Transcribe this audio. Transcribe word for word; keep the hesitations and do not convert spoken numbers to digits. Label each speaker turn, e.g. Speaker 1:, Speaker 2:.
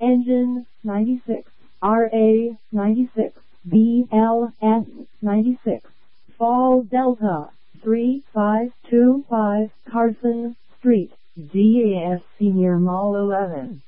Speaker 1: Engine ninety-six, R A ninety-six, B L S ninety-six, Fall Delta three five two five Carson Street, D A S Senior Mall eleven.